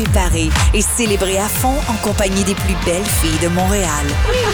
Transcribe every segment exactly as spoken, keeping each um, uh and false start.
Paris et célébrer à fond en compagnie des plus belles filles de Montréal.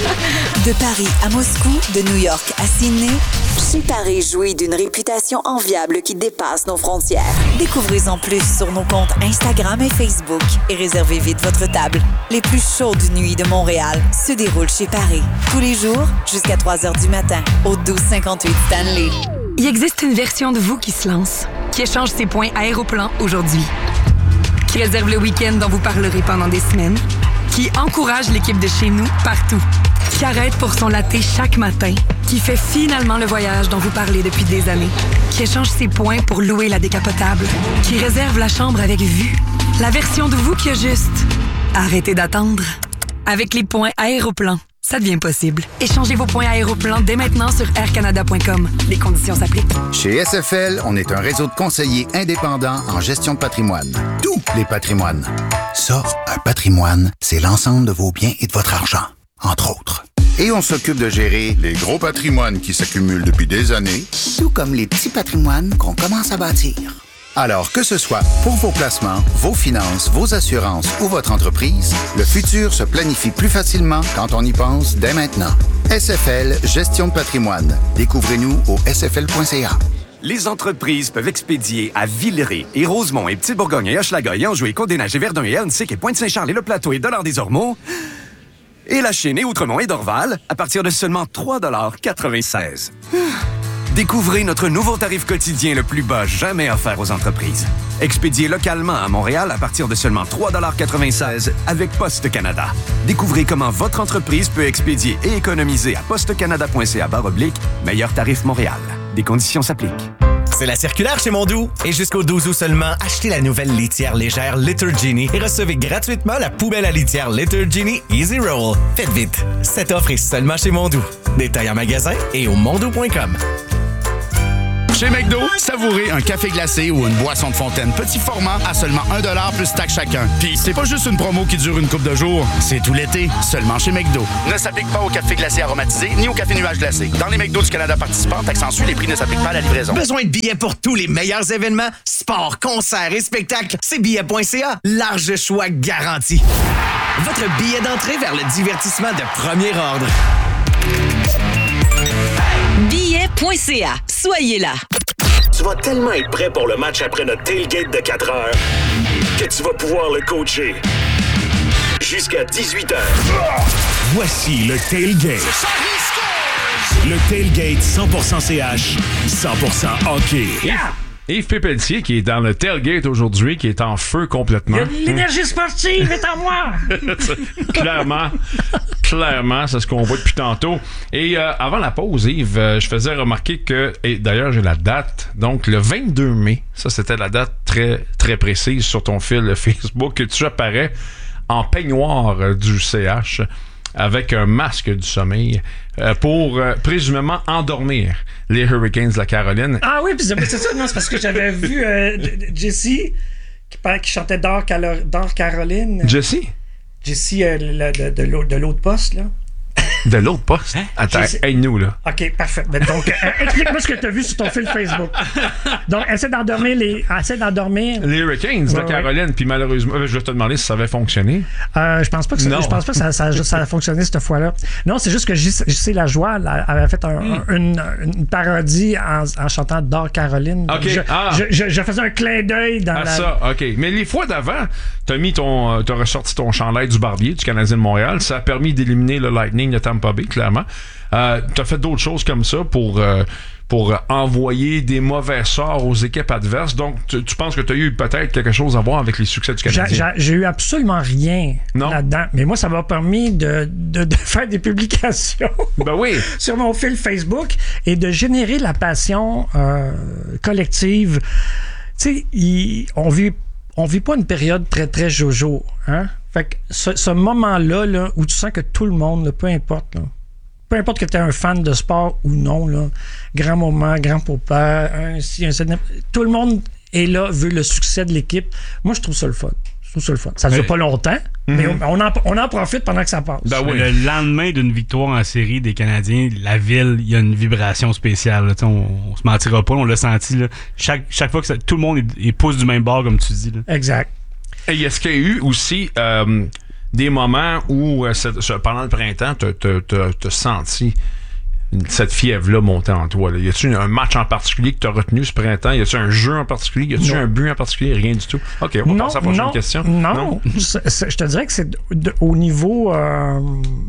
De Paris à Moscou, de New York à Sydney, Chez Paris jouit d'une réputation enviable qui dépasse nos frontières. Découvrez-en plus sur nos comptes Instagram et Facebook et réservez vite votre table. Les plus chaudes nuits de Montréal se déroulent chez Paris. Tous les jours, jusqu'à trois heures du matin, au douze cinquante-huit Stanley. Il existe une version de vous qui se lance, qui échange ses points Aéroplan aujourd'hui, qui réserve le week-end dont vous parlerez pendant des semaines, qui encourage l'équipe de chez nous partout, qui arrête pour son latte chaque matin, qui fait finalement le voyage dont vous parlez depuis des années, qui échange ses points pour louer la décapotable, qui réserve la chambre avec vue. La version de vous qui a juste arrêtez d'attendre. Avec les points Aéroplan, ça devient possible. Échangez vos points Aéroplan dès maintenant sur air canada point com. Les conditions s'appliquent. Chez S F L, on est un réseau de conseillers indépendants en gestion de patrimoine. Tous les patrimoines. Ça, un patrimoine, c'est l'ensemble de vos biens et de votre argent, entre autres. Et on s'occupe de gérer les gros patrimoines qui s'accumulent depuis des années, tout comme les petits patrimoines qu'on commence à bâtir. Alors, que ce soit pour vos placements, vos finances, vos assurances ou votre entreprise, le futur se planifie plus facilement quand on y pense dès maintenant. S F L Gestion de patrimoine. Découvrez-nous au s f l point c a. Les entreprises peuvent expédier à Villeray et Rosemont et Petite-Bourgogne et Hochelaga et Anjou et Côte-des-Neiges et Verdun et Hernesik et Pointe-Saint-Charles et Le Plateau et Dollard-des-Ormeaux et La Chine et Outremont et Dorval à partir de seulement trois dollars quatre-vingt-seize. Découvrez notre nouveau tarif quotidien le plus bas jamais offert aux entreprises. Expédié localement à Montréal à partir de seulement trois dollars quatre-vingt-seize avec Poste Canada. Découvrez comment votre entreprise peut expédier et économiser à postecanada point c a barre oblique meilleur tarif Montréal. Des conditions s'appliquent. C'est la circulaire chez Mondou. Et jusqu'au douze août seulement, achetez la nouvelle litière légère Litter Genie et recevez gratuitement la poubelle à litière Litter Genie Easy Roll. Faites vite, cette offre est seulement chez Mondou. Détails en magasin et au mondou point com. Chez McDo, savourez un café glacé ou une boisson de fontaine petit format à seulement un dollar plus taxe chacun. Puis c'est pas juste une promo qui dure une couple de jours, c'est tout l'été, seulement chez McDo. Ne s'applique pas au café glacé aromatisé ni au café nuage glacé. Dans les McDo du Canada participants, taxe en sus, les prix ne s'appliquent pas à la livraison. Besoin de billets pour tous les meilleurs événements, sports, concerts et spectacles? C'est billets point c a. Large choix garanti. Votre billet d'entrée vers le divertissement de premier ordre. billets point c a. Soyez là. Tu vas tellement être prêt pour le match après notre tailgate de quatre heures que tu vas pouvoir le coacher jusqu'à dix-huit heures. Voici le tailgate. Le tailgate cent pour cent C H, cent pour cent hockey. Yeah! Yves Pépeltier qui est dans le tailgate aujourd'hui, qui est en feu complètement. L'énergie sportive est en moi! Clairement, clairement, c'est ce qu'on voit depuis tantôt. Et euh, avant la pause, Yves, euh, je faisais remarquer que, et d'ailleurs j'ai la date, donc le vingt-deux mai, ça c'était la date très, très précise sur ton fil Facebook, que tu apparais en peignoir euh, du C H avec un masque du sommeil euh, pour euh, présumément endormir les Hurricanes de la Caroline. Ah oui, puis c'est, c'est ça, non, c'est parce que j'avais vu euh, Jessie qui, qui chantait Dor, Calo- Dor Caroline. Jessie? Jessie euh, le, de, de, l'autre, de l'autre poste, là. De l'autre poste? Hein? Attends, aide-nous, là. OK, parfait. Ben, donc, euh, explique-moi ce que tu as vu sur ton fil Facebook. Donc, essaie d'endormir les... Essaie d'endormir... Les Hurricanes de ouais, Caroline, ouais. Puis malheureusement, je vais te demander si ça avait fonctionné. Euh, je pense pas que ça, je pense pas que ça, ça, ça a fonctionné cette fois-là. Non, c'est juste que J C Lajoie avait fait un, mm. une, une parodie en, en chantant Dor Caroline. OK. Je, ah. je, je, je faisais un clin d'œil dans ah, la... ça, OK. Mais les fois d'avant, t'as mis ton... T'as ressorti ton chandail du Barbier, du Canadien de Montréal. Ça a permis d'éliminer le Lightning de Tampa Bay, clairement. Euh, t'as fait d'autres choses comme ça pour... Euh, pour envoyer des mauvais sorts aux équipes adverses. Donc, tu, tu penses que tu as eu peut-être quelque chose à voir avec les succès du Canadien? J'ai, j'ai eu absolument rien non? là-dedans. Mais moi, ça m'a permis de, de, de faire des publications ben oui. sur mon fil Facebook et de générer la passion euh, collective. Tu sais, on vit, on vit pas une période très, très jojo. Hein? Fait que ce, ce moment-là là, où tu sens que tout le monde, là, peu importe... Là, peu importe que tu es un fan de sport ou non, là, grand moment, grand papa, un ci, un ça, tout le monde est là, veut le succès de l'équipe. Moi, je trouve ça le fun. Je trouve ça le fun. Ça ne dure pas longtemps, mm-hmm. mais on, on, en, on en profite pendant que ça passe. Ben oui. Le lendemain d'une victoire en série des Canadiens, la ville, il y a une vibration spéciale. Là. On, on se mentira pas, on l'a senti. Là. Chaque, chaque fois que ça, tout le monde est, est pousse du même bord, comme tu dis. Là. Exact. Et est-ce qu'il y a eu aussi euh, des moments où, euh, cette, pendant le printemps, tu as senti cette fièvre-là monter en toi? Là? Y a-tu un match en particulier que tu as retenu ce printemps? Y a-tu un jeu en particulier? Y a-tu un but en particulier? Rien du tout. OK, on va non, passer à la prochaine non, question. Non, non. Je te dirais que c'est au niveau... Euh,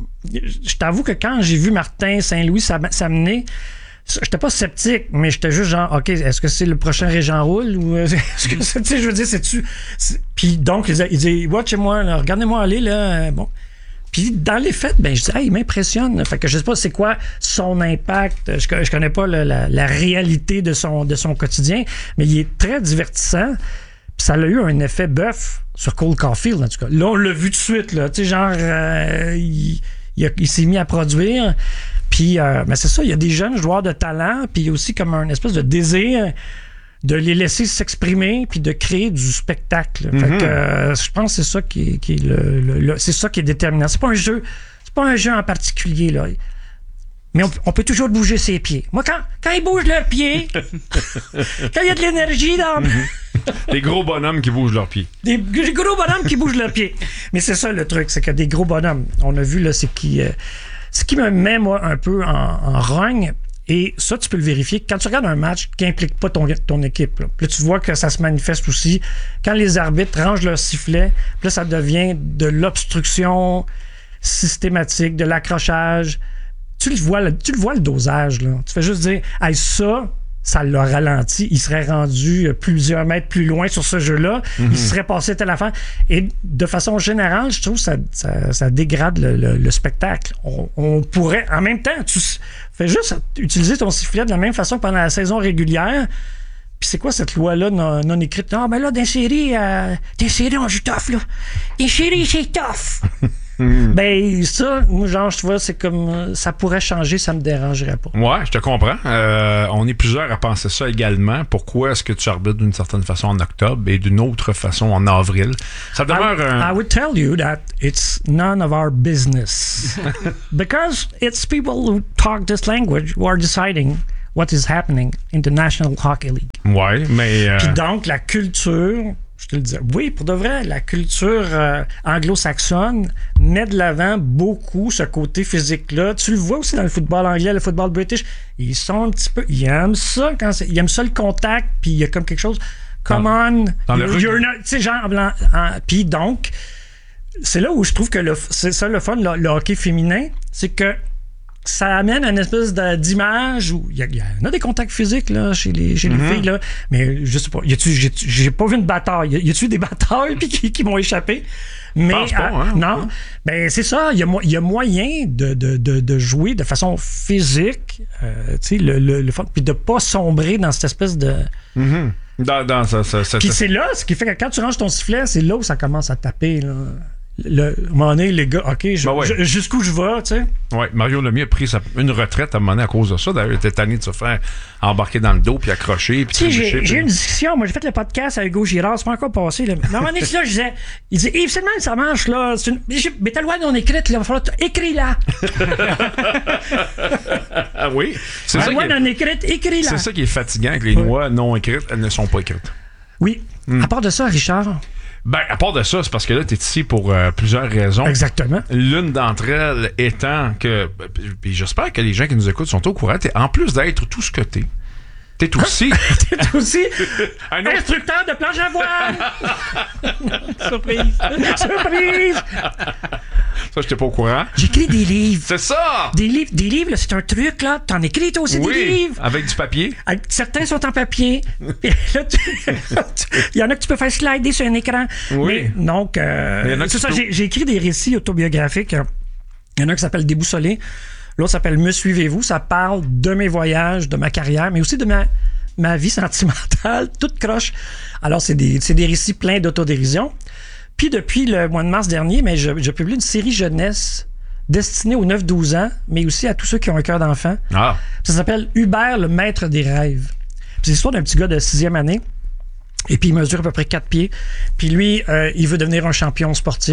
je t'avoue que quand j'ai vu Martin Saint-Louis s'amener, j'étais pas sceptique, mais j'étais juste genre, OK, est-ce que c'est le prochain Régent Roule? Ou est-ce que c'est, tu sais, je veux dire, c'est-tu... Puis donc, il dit, watchez-moi, regardez-moi aller, là. Bon... Puis dans les faits, ben je dis, hey, il m'impressionne. Fait que je sais pas c'est quoi son impact. Je, je connais pas le, la, la réalité de son, de son quotidien, mais il est très divertissant. Puis ça a eu un effet bœuf sur Cole Caulfield, en tout cas. Là, on l'a vu tout de suite, là. Tu sais, genre, euh, il, il, a, il s'est mis à produire. Puis, euh, ben c'est ça, il y a des jeunes joueurs de talent, puis il y a aussi comme un espèce de désir de les laisser s'exprimer puis de créer du spectacle. Mm-hmm. Fait que euh, je pense que c'est ça qui est, qui est le, le, le c'est ça qui est déterminant. C'est pas un jeu, c'est pas un jeu en particulier là. Mais on, on peut toujours bouger ses pieds. Moi quand quand ils bougent leurs pieds, quand il y a de l'énergie dans mm-hmm. Des gros bonhommes qui bougent leurs pieds. Des, des gros bonhommes qui bougent leurs pieds. Mais c'est ça le truc, c'est que des gros bonhommes, on a vu là, c'est qui euh, ce qui me met moi un peu en, en rogne. Et ça, tu peux le vérifier. Quand tu regardes un match qui n'implique pas ton, ton équipe, là, puis là, tu vois que ça se manifeste aussi quand les arbitres rangent leur sifflet, puis là, ça devient de l'obstruction systématique, de l'accrochage. Tu le vois, le, tu le vois le dosage. Là. Tu fais juste dire, hey, ça, ça l'a ralenti. Il serait rendu plusieurs mètres plus loin sur ce jeu-là. Mm-hmm. Il serait passé telle affaire. Et de façon générale, je trouve que ça, ça, ça dégrade le, le, le spectacle. On, on pourrait, en même temps, tu fais juste utiliser ton sifflet de la même façon que pendant la saison régulière. Puis c'est quoi cette loi-là non, non écrite? Ah, ben là, dans les séries, euh, dans les séries, on joue tough, là. Les séries, c'est tough. Mm. Ben, ça, moi, genre, je vois, c'est comme ça pourrait changer, ça me dérangerait pas. Ouais, je te comprends. Euh, on est plusieurs à penser ça également. Pourquoi est-ce que tu arbitres d'une certaine façon en octobre et d'une autre façon en avril? Ça demeure I, un... I would tell you that it's none of our business. Because it's people who talk this language who are deciding what is happening in the National Hockey League. Ouais, mais... Euh... Puis donc, la culture... Je te le dis. Oui, pour de vrai, la culture euh, anglo-saxonne met de l'avant beaucoup ce côté physique-là. Tu le vois aussi dans le football anglais, le football british. Ils sont un petit peu... Ils aiment ça. Quand ils aiment ça, le contact, puis il y a comme quelque chose... Come on! Dans you're, you're not... Tu sais, genre... Puis donc, c'est là où je trouve que le, c'est ça le fun, le, le hockey féminin, c'est que ça amène une espèce de, d'image où il y, y en a des contacts physiques là, chez les, chez mm-hmm. les filles, là, mais je sais pas, y a-tu, j'ai, j'ai pas vu une bataille. Y a-tu des batailles puis qui, qui m'ont échappé? Mais Pense pas, hein? euh, non, ben c'est ça, il y a, y a moyen de, de, de, de jouer de façon physique, euh, tu sais, le, le, le fun, puis de pas sombrer dans cette espèce de... Mm-hmm. Dans, dans ça, ça, ça, puis c'est là, ce qui fait que quand tu ranges ton sifflet, c'est là où ça commence à taper, là. Le, à un moment donné, les gars, OK, je, ben ouais. je, jusqu'où je vais, tu sais. Oui, Mario Lemieux a pris sa, une retraite à un moment donné à cause de ça. D'ailleurs, il était tanné de se faire embarquer dans le dos puis accrocher. Puis tu sais, j'ai, j'ai eu une discussion. Moi, j'ai fait le podcast avec Hugo Girard. C'est pas encore passé. Là. À un moment donné, là, je disais, il dit, Yves, c'est le même, ça marche, là. C'est une... Mais t'as le droit non écrite, là. Il va falloir écris-la. Ah oui? C'est la loi non écrite, écris-la. C'est ça qui est fatigant avec les oui. lois non écrites. Elles ne sont pas écrites. Oui. Hmm. À part de ça, Richard. Ben, à part de ça, c'est parce que là, tu es ici pour euh, plusieurs raisons. Exactement. L'une d'entre elles étant que, puis j'espère que les gens qui nous écoutent sont au courant, t'es, en plus d'être tout ce que t'es, t'es aussi... t'es aussi un autre... instructeur de planche à voile! Surprise! Surprise! Ça, j'étais pas au courant. J'écris des livres. C'est ça! Des livres, des livres là, c'est un truc, là. T'en écris toi aussi oui, des livres. Avec du papier. Avec, certains sont en papier. Il y en a que tu peux faire slider sur un écran. Oui. Mais, donc, euh, c'est ça, j'ai, j'ai écrit des récits autobiographiques. Il y en a un qui s'appelle Déboussolé. L'autre s'appelle Me suivez-vous. Ça parle de mes voyages, de ma carrière, mais aussi de ma, ma vie sentimentale, toute croche. Alors, c'est des, c'est des récits pleins d'autodérision. Puis depuis le mois de mars dernier, mais je, je publie une série jeunesse destinée aux neuf douze ans, mais aussi à tous ceux qui ont un cœur d'enfant. Ah. Ça s'appelle Hubert, le maître des rêves. Puis c'est l'histoire d'un petit gars de sixième année. Et puis il mesure à peu près quatre pieds. Puis lui, euh, il veut devenir un champion sportif.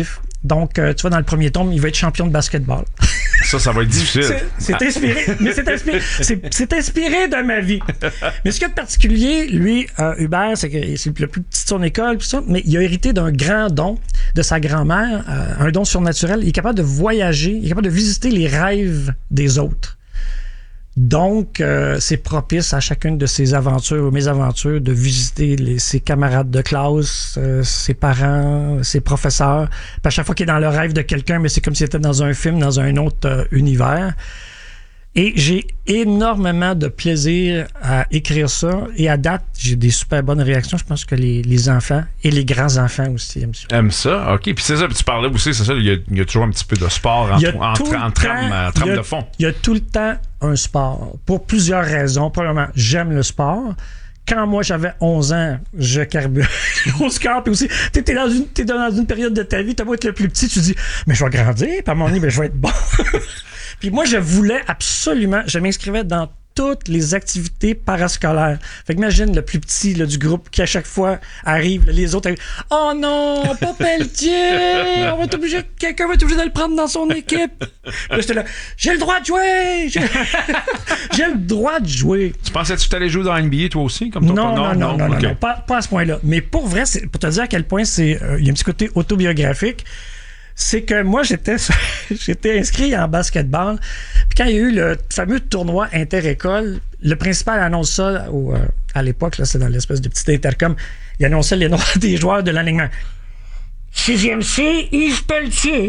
Donc, euh, tu vois, dans le premier tome, il va être champion de basketball. Ça, ça va être difficile. C'est, c'est inspiré, mais c'est inspiré, c'est, c'est inspiré de ma vie. Mais ce qu'il y a de particulier, lui, euh, Hubert, c'est que c'est le plus petit de son école, pis ça, mais il a hérité d'un grand don de sa grand-mère, euh, un don surnaturel. Il est capable de voyager, il est capable de visiter les rêves des autres. Donc, euh, c'est propice à chacune de ses aventures ou mes aventures de visiter les, ses camarades de classe, euh, ses parents, ses professeurs. Puis à chaque fois qu'il est dans le rêve de quelqu'un, mais c'est comme s'il était dans un film, dans un autre euh, univers. Et j'ai énormément de plaisir à écrire ça. Et à date, j'ai des super bonnes réactions. Je pense que les, les enfants et les grands-enfants aussi aiment ça. Aiment ça? OK. Puis c'est ça, puis tu parlais aussi, c'est ça, il y a, il y a toujours un petit peu de sport en, en, en, en trame, en trame de fond. Il y a tout le temps un sport. Pour plusieurs raisons. Premièrement, j'aime le sport. Quand moi, j'avais onze ans, je carburais au score. Puis aussi, t'es, t'es, dans une, t'es dans une période de ta vie, t'as beau être le plus petit, tu dis, mais je vais grandir. Puis à un moment donné, ben, je vais être bon. Puis moi, je voulais absolument, je m'inscrivais dans toutes les activités parascolaires. Fait que imagine le plus petit là, du groupe qui à chaque fois arrive, là, les autres arrivent. Oh non, pas Pelletier! On va être obligé, quelqu'un va être obligé de le prendre dans son équipe. Là, j'étais là, j'ai le droit de jouer! J'ai, j'ai le droit de jouer. Tu pensais-tu que tu allais jouer dans la N B A toi aussi? Comme ton non, non, non, non, non, okay. non, pas, pas à ce point-là. Mais pour vrai, c'est, pour te dire à quel point c'est, euh, il y a un petit côté autobiographique. C'est que moi, j'étais j'étais inscrit en basketball. Puis quand il y a eu le fameux tournoi inter-école, le principal annonce ça au, euh, à l'époque, là, c'est dans l'espèce de petit intercom, il annonçait les noms des joueurs de l'alignement. Sixième C, Yves Pelletier.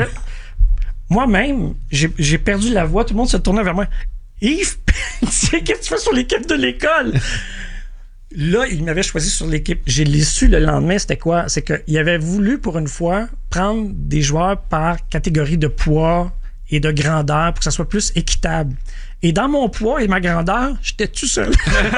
Moi-même, j'ai, j'ai perdu la voix. Tout le monde se tournait vers moi. Yves Pelletier, qu'est-ce que tu fais sur l'équipe de l'école? Là, il m'avait choisi sur l'équipe. J'ai l'ai su le lendemain, c'était quoi? C'est qu'il avait voulu, pour une fois, prendre des joueurs par catégorie de poids et de grandeur pour que ça soit plus équitable. Et dans mon poids et ma grandeur, j'étais tout seul.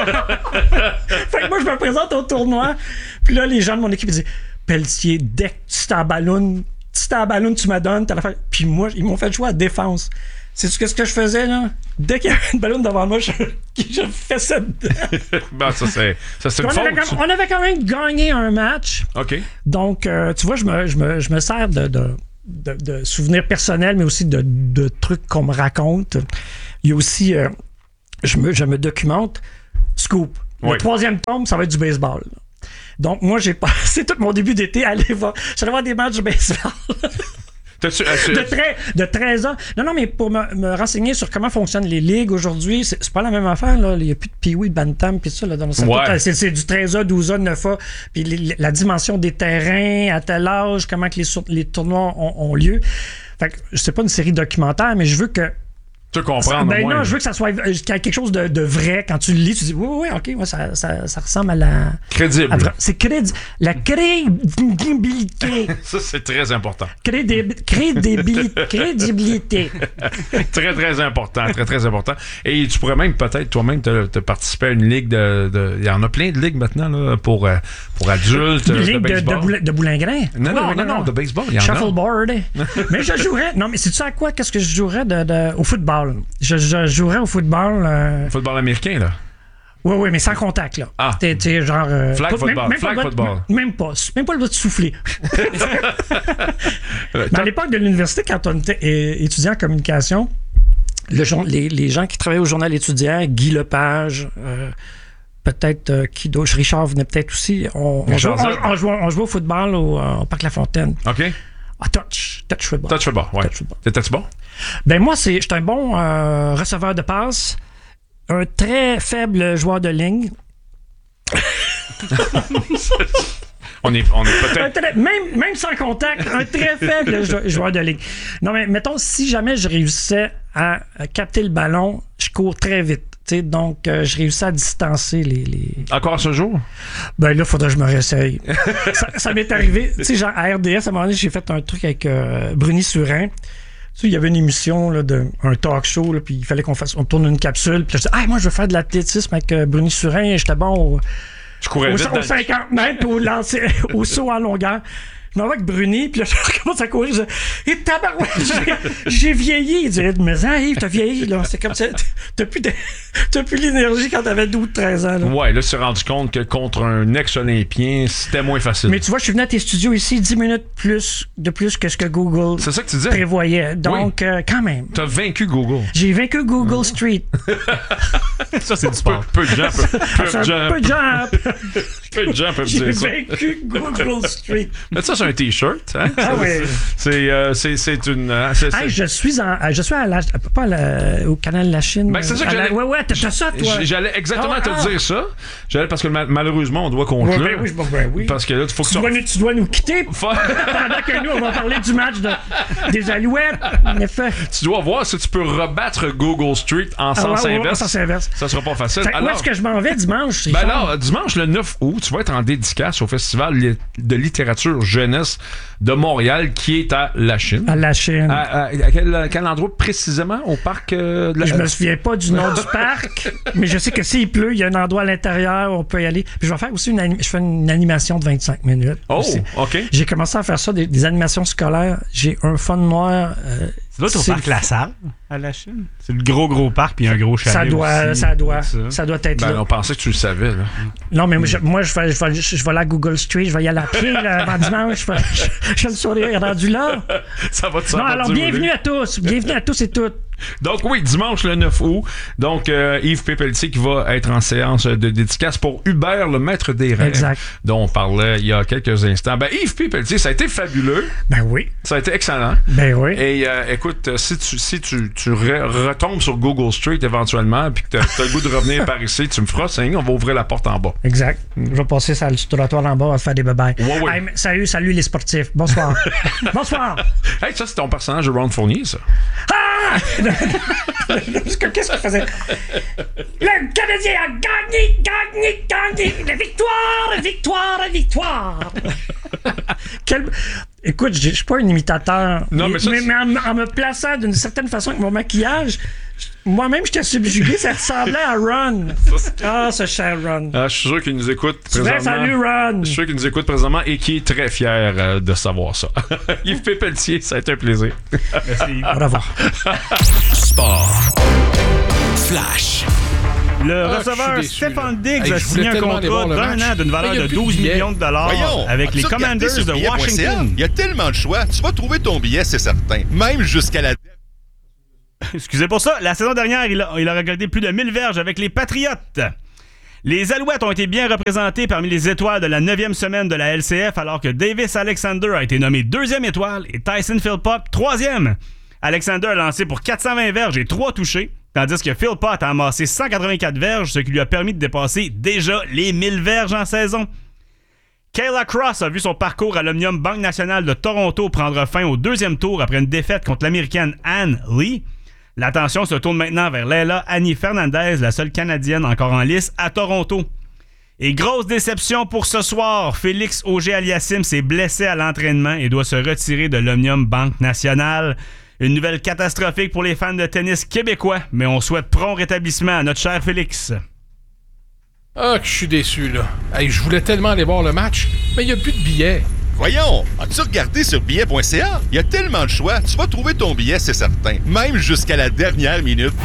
Fait que moi, je me présente au tournoi, puis là, les gens de mon équipe disaient « Pelletier, dès que tu t'emballonnes, tu t'emballonnes, tu m'adonnes, t'as l'affaire. » Puis moi, ils m'ont fait jouer à défense. Sais-tu qu'est-ce que je faisais, là? Dès qu'il y avait une ballonne devant moi, je, je fessais dedans. Ben, ça, c'est, ça, c'est une on, faute, avait quand, on avait quand même gagné un match. OK. Donc, euh, tu vois, je me, je me, je me sers de, de, de, de souvenirs personnels, mais aussi de, de trucs qu'on me raconte. Il y a aussi, euh, je, me, je me documente. Scoop. Oui. Le troisième tome, ça va être du baseball. Donc, moi, j'ai passé tout mon début d'été à aller voir. J'allais voir des matchs de baseball. T'as-tu, euh, de, treize, de treize ans. Non, non, mais pour me, me renseigner sur comment fonctionnent les ligues aujourd'hui, c'est, c'est pas la même affaire, là. Il n'y a plus de Pee-Wee, de Bantam, puis ça, là. Dans le ouais. c'est, c'est du treize A, douze A, neuf A, puis les, la dimension des terrains, à tel âge, comment que les, les tournois ont, ont lieu. Fait que c'est pas une série documentaire, mais je veux que tu comprends. Ben non, je veux que ça soit quelque chose de, de vrai. Quand tu le lis, tu dis oui, oui, OK, ouais, ça, ça, ça ressemble à la. Crédible. À, c'est crédible. La crédibilité. Ça, c'est très important. Crédib... Crédibilité. Crédibilité. Très, très important. Très, très important. Et tu pourrais même, peut-être, toi-même, te, te participer à une ligue de, de. Il y en a plein de ligues maintenant, là, pour, pour adultes. Une de ligue de, de, boulin, de boulingrin. Non, non, non, non, non, de baseball. Il y en a. Shuffleboard. Mais je jouerais. Non, mais sais-tu à quoi? Qu'est-ce que je jouerais de, de, au football? Je, je jouerais au football. Euh... Football américain, là? Oui, oui, mais sans contact, là. Ah. T'es, t'es genre. Euh, flag pas, football. Même, même flag pas football. De, même pas. Même pas le droit de souffler. Mais à l'époque de l'université, quand on était étudiant en communication, le, les, les gens qui travaillaient au journal étudiant, Guy Lepage, euh, peut-être euh, qui d'autre, Richard venait peut-être aussi. On, on, jouait, on, on, jouait, on jouait au football au, au Parc La Fontaine. OK. Ah, touch. Touch football. Touch football, ouais. Touch football. T'étais-tu bon? Ben moi, c'est, j'étais un bon euh, receveur de passe, un très faible joueur de ligne. on est, on est peut-être... Très, même, même sans contact, un très faible joueur de ligne. Non, mais mettons, si jamais je réussissais à capter le ballon, je cours très vite. T'sais, donc, euh, je réussis à distancer les, les... Encore ce jour? Ben là, il faudrait que je me réessaye. ça, ça m'est arrivé, tu sais, genre à R D S, à un moment donné, j'ai fait un truc avec euh, Bruni Surin. Tu sais, il y avait une émission, là, de, un talk show, là, puis il fallait qu'on fasse, on tourne une capsule. Puis là, je dis, ah, moi, je veux faire de l'athlétisme avec euh, Bruni Surin. J'étais bon au, je courais au, vite au cinquante mètres, au, lancer, au saut en longueur. je m'en vais avec Bruni, puis là, je recommence à courir. Je dis, et tabarouette, j'ai, j'ai vieilli. Il dirait, mais ça, Yves, t'as vieilli, là. C'est comme ça. T'as plus, de, t'as plus l'énergie quand t'avais douze treize ans, là. Ouais, là, tu t'es rendu compte que contre un ex-olympien, c'était moins facile. Mais tu vois, je suis venu à tes studios ici dix minutes plus, de plus que ce que Google C'est ça que tu disais? prévoyait. Donc, oui. euh, quand même. T'as vaincu Google. J'ai vaincu Google mmh. Street. Ça, c'est du sport. Peu, peu de gens peuvent, peuvent peu, gens, peu de gens, peu de gens peuvent J'ai dire ça. J'ai vaincu Google Street. Mais ça, c'est un T-shirt. Hein? Ah oui. C'est, euh, c'est, c'est une... Euh, c'est, c'est... Hey, je suis, en, je suis à la, pas à la, au canal de la Chine. Ben, c'est ça que j'allais... La, ouais, ouais, t'as ça, toi. J'allais exactement ah, te ah. dire ça. J'allais parce que malheureusement, on doit conclure. Ouais, ben oui, ben, ben oui. Parce que là, il faut que tu, dois, tu dois nous quitter pendant que nous, on va parler du match de, des Alouettes. En effet. Tu dois voir si tu peux rebattre Google Street en sens ah, ouais, inverse. Ouais, sens inverse. Ça sera pas facile. Alors, où est-ce que je m'en vais dimanche? Ben alors, dimanche le neuf août, tu vas être en dédicace au Festival de littérature jeunesse de Montréal qui est à La Chine. À La Chine. À, à, à, quel, à quel endroit précisément? Au parc euh, de la... Je me souviens pas du nom du parc, mais je sais que s'il pleut, il y a un endroit à l'intérieur où on peut y aller. Puis je vais faire aussi une, anim... je fais une animation de vingt-cinq minutes. Oh, aussi. OK. J'ai commencé à faire ça, des, des animations scolaires. J'ai un fun noir. Euh, c'est là, au parc La Salle, à La Chine. C'est le gros, gros parc, puis il y a un gros chalet. Ça doit, aussi, ça doit, ça. ça doit être ben, là. On pensait que tu le savais, là. Non, mais moi, je, moi, je, vais, je, vais, je vais aller à Google Street, je vais y aller à pied, là, avant dimanche. Je, je le sourire rendu là. Ça va te Non, alors, bienvenue à tous. Bienvenue à tous et toutes. Donc oui, dimanche le neuf août, donc euh, Yves Pépeltier qui va être en séance de dédicace pour Hubert, le maître des rêves, exact. dont on parlait il y a quelques instants. Ben Yves Pépeltier, ça a été fabuleux. Ben oui. Ça a été excellent. Ben oui. Et euh, écoute, si tu si tu, tu re- retombes sur Google Street éventuellement, puis que tu as le goût de revenir par ici, tu me feras signe, on va ouvrir la porte en bas. Exact. Je vais passer sur le trottoir en bas, on va faire des babayes. Ouais, ouais. Hey, salut, salut les sportifs. Bonsoir. Bonsoir. Hey, ça c'est ton personnage de Ron Fournier, ça. Ah! Qu'est-ce que je faisais? Le Canadien a gagné, gagné, gagné! La victoire, la victoire, la victoire! Quel... Écoute, je suis pas un imitateur. Non, mais, ça, mais, mais en, en me plaçant d'une certaine façon avec mon maquillage, moi-même, j'étais subjugué, ça ressemblait à Ron. Ah, ce cher Ron. Ah, je suis sûr qu'il nous écoute présentement. Salut, Ron. Je suis sûr qu'il nous écoute présentement et qui est très fier euh, de savoir ça. Yves Pépeltier, ça a été un plaisir. Merci. Au revoir. Sport. Flash. Le ah, receveur Stéphane Diggs hey, a signé un contrat d'un an d'une valeur de douze millions de dollars Voyons, avec les Commanders de Washington. Il y a tellement de choix. Tu vas trouver ton billet, c'est certain. Même jusqu'à la... Excusez pour ça. La saison dernière, il a, il a récolté plus de mille verges avec les Patriotes. Les Alouettes ont été bien représentés parmi les étoiles de la neuvième semaine de la L C F, alors que Davis Alexander a été nommé deuxième étoile et Tyson Philpott troisième. Alexander a lancé pour quatre cent vingt verges et trois touchés, tandis que Philpott a amassé cent quatre-vingt-quatre verges, ce qui lui a permis de dépasser déjà les mille verges en saison. Kayla Cross a vu son parcours à l'Omnium Banque Nationale de Toronto prendre fin au deuxième tour après une défaite contre l'Américaine Ann Lee. L'attention se tourne maintenant vers Leila Annie Fernandez, la seule Canadienne encore en lice à Toronto. Et grosse déception pour ce soir, Félix Auger-Aliassime s'est blessé à l'entraînement et doit se retirer de l'Omnium Banque Nationale. Une nouvelle catastrophique pour les fans de tennis québécois, mais on souhaite prompt rétablissement à notre cher Félix. Ah, que je suis déçu, là. Hey, je voulais tellement aller voir le match, mais il n'y a plus de billets. Voyons, as-tu regardé sur billet point c a? Il y a tellement de choix. Tu vas trouver ton billet, c'est certain. Même jusqu'à la dernière minute.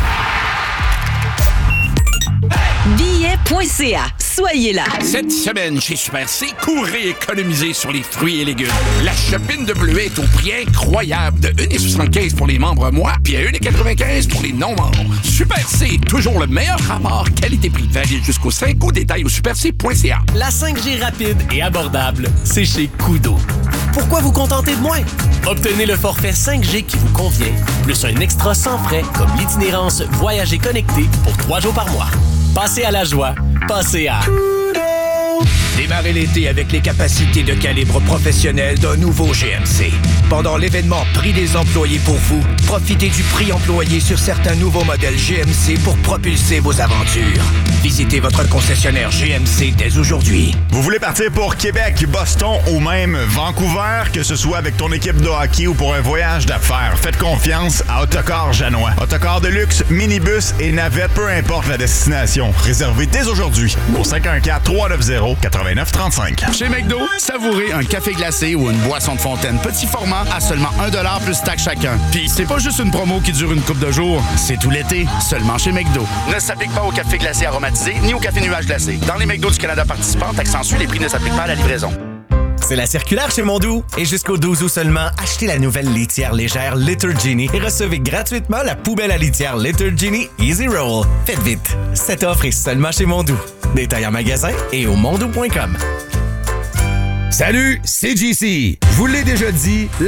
billet point c a. Soyez là. Cette semaine, chez Super C, courez économiser sur les fruits et légumes. La chopine de bleuet est au prix incroyable de un virgule soixante-quinze pour les membres mois, puis à un virgule quatre-vingt-quinze pour les non-membres. Super C, toujours le meilleur rapport qualité-prix. Valide jusqu'au cinq août, détail au super c point c a. La cinq G rapide et abordable, c'est chez Koodo. Pourquoi vous contenter de moins? Obtenez le forfait cinq G qui vous convient, plus un extra sans frais comme l'itinérance Voyager connecté pour trois jours par mois. Passez à la joie. Passez à... Démarrez l'été avec les capacités de calibre professionnel d'un nouveau G M C. Pendant l'événement Prix des employés pour vous, profitez du prix employé sur certains nouveaux modèles G M C pour propulser vos aventures. Visitez votre concessionnaire G M C dès aujourd'hui. Vous voulez partir pour Québec, Boston ou même Vancouver, que ce soit avec ton équipe de hockey ou pour un voyage d'affaires, faites confiance à Autocar Janois. Autocar de luxe, minibus et navette, peu importe la destination. Réservez dès aujourd'hui au cinq un quatre, trois neuf zéro, quatre quatre-vingt-neuf trente-cinq. Chez McDo, savourez un café glacé ou une boisson de fontaine petit format à seulement un dollar plus taxe chacun. Puis c'est pas juste une promo qui dure une couple de jours, c'est tout l'été, seulement chez McDo. Ne s'applique pas au café glacé aromatisé ni au café nuage glacé. Dans les McDo du Canada participants, taxe sensu, les prix ne s'appliquent pas à la livraison. C'est la circulaire chez Mondou. Et jusqu'au douze août seulement, achetez la nouvelle litière légère Litter Genie et recevez gratuitement la poubelle à litière Litter Genie Easy Roll. Faites vite, cette offre est seulement chez Mondou. Détail en magasin et au mondou point com. Salut, c'est J C. Je vous l'ai déjà dit,